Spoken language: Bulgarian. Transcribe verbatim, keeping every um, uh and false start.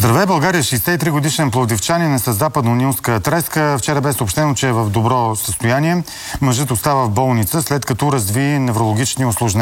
Здравей, България! шейсет и три годишен пловдивчанин е с западно-нилска треска. Вчера бе съобщено, че е в добро състояние. Мъжът остава в болница, след като разви неврологични усложнения.